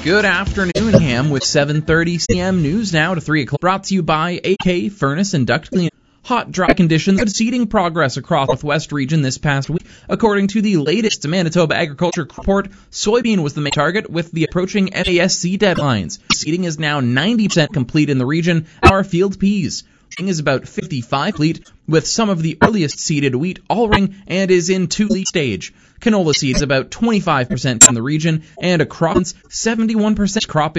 Good afternoon, Ham, with 7:30 CM News now to 3 o'clock. Brought to you by AK Furnace and Duct Cleaning. Hot, dry conditions, good seeding progress across the Northwest region this past week. According to the latest Manitoba Agriculture report, soybean was the main target with the approaching FASC deadlines. Seeding is now 90% complete in the region. Our field peas is about 55% complete, with some of the earliest seeded wheat already and is in 2 stage. Canola seed is about 25% in the region, and a crop 71% crop